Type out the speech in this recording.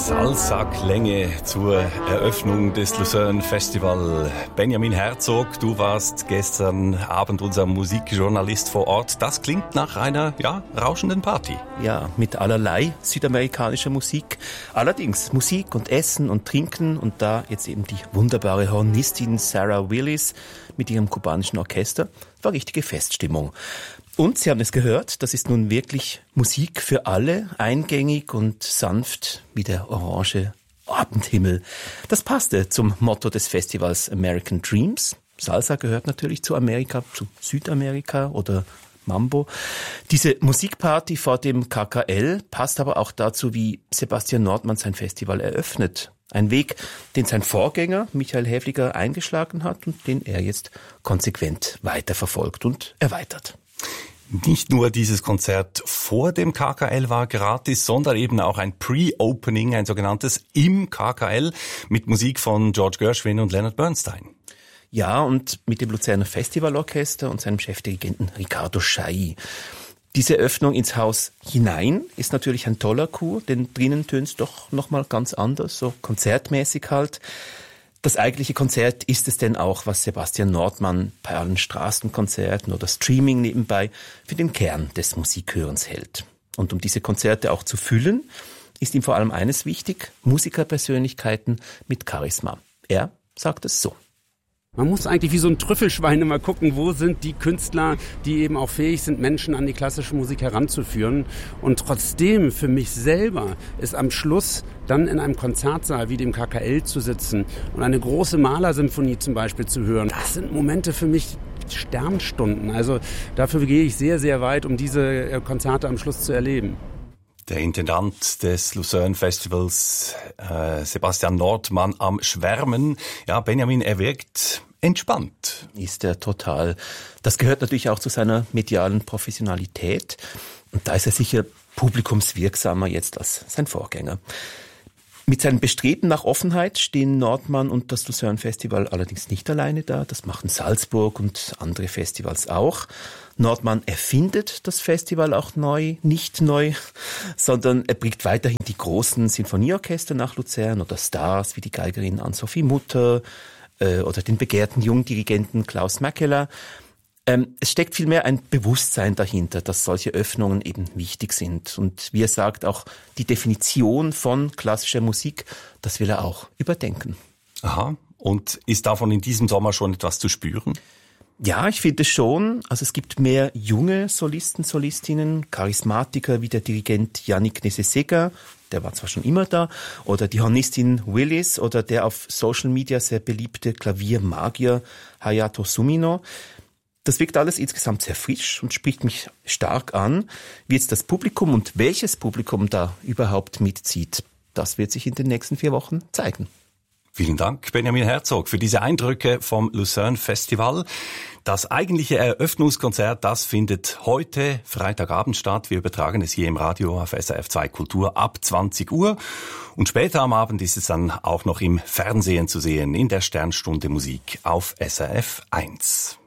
Salsa-Klänge zur Eröffnung des Lucerne Festival. Benjamin Herzog, du warst gestern Abend unser Musikjournalist vor Ort. Das klingt nach einer, rauschenden Party. Ja, mit allerlei südamerikanischer Musik. Allerdings Musik und Essen und Trinken und da jetzt eben die wunderbare Hornistin Sarah Willis mit ihrem kubanischen Orchester. War richtige Feststimmung. Und Sie haben es gehört, das ist nun wirklich Musik für alle, eingängig und sanft wie der orange Abendhimmel. Das passte zum Motto des Festivals American Dreams. Salsa gehört natürlich zu Amerika, zu Südamerika oder Mambo. Diese Musikparty vor dem KKL passt aber auch dazu, wie Sebastian Nordmann sein Festival eröffnet. Ein Weg, den sein Vorgänger Michael Häfliger eingeschlagen hat und den er jetzt konsequent weiterverfolgt und erweitert. Nicht nur dieses Konzert vor dem KKL war gratis, sondern eben auch ein Pre-Opening, ein sogenanntes im KKL mit Musik von George Gershwin und Leonard Bernstein. Ja, und mit dem Luzerner Festivalorchester und seinem Chefdirigenten Riccardo Schai. Diese Öffnung ins Haus hinein ist natürlich ein toller Coup, denn drinnen tönt's doch nochmal ganz anders, so konzertmäßig halt. Das eigentliche Konzert ist es denn auch, was Sebastian Nordmann bei allen Straßenkonzerten oder Streaming nebenbei für den Kern des Musikhörens hält. Und um diese Konzerte auch zu füllen, ist ihm vor allem eines wichtig: Musikerpersönlichkeiten mit Charisma. Er sagt es so. Man muss eigentlich wie so ein Trüffelschwein immer gucken, wo sind die Künstler, die eben auch fähig sind, Menschen an die klassische Musik heranzuführen. Und trotzdem, für mich selber, ist am Schluss dann in einem Konzertsaal wie dem KKL zu sitzen und eine große Malersymphonie zum Beispiel zu hören. Das sind Momente für mich Sternstunden. Also dafür gehe ich sehr, sehr weit, um diese Konzerte am Schluss zu erleben. Der Intendant des Lucerne Festivals, Sebastian Nordmann, am Schwärmen. Ja, Benjamin, er wirkt entspannt. Ist er total. Das gehört natürlich auch zu seiner medialen Professionalität. Und da ist er sicher publikumswirksamer jetzt als sein Vorgänger. Mit seinem Bestreben nach Offenheit stehen Nordmann und das Lucerne Festival allerdings nicht alleine da. Das machen Salzburg und andere Festivals auch. Nordmann erfindet das Festival auch nicht neu, sondern er bringt weiterhin die großen Sinfonieorchester nach Luzern oder Stars wie die Geigerin Ann-Sophie Mutter oder den begehrten Jungdirigenten Klaus Mäkelä. Es steckt vielmehr ein Bewusstsein dahinter, dass solche Öffnungen eben wichtig sind. Und wie er sagt, auch die Definition von klassischer Musik, das will er auch überdenken. Aha. Und ist davon in diesem Sommer schon etwas zu spüren? Ja, ich finde schon. Also es gibt mehr junge Solisten, Solistinnen, Charismatiker wie der Dirigent Yannick Nézet-Séguin, der war zwar schon immer da, oder die Hornistin Willis oder der auf Social Media sehr beliebte Klaviermagier Hayato Sumino. Das wirkt alles insgesamt sehr frisch und spricht mich stark an. Wie jetzt das Publikum und welches Publikum da überhaupt mitzieht, das wird sich in den nächsten 4 Wochen zeigen. Vielen Dank, Benjamin Herzog, für diese Eindrücke vom Lucerne Festival. Das eigentliche Eröffnungskonzert, das findet heute Freitagabend statt. Wir übertragen es hier im Radio auf SRF 2 Kultur ab 20 Uhr. Und später am Abend ist es dann auch noch im Fernsehen zu sehen, in der Sternstunde Musik auf SRF 1.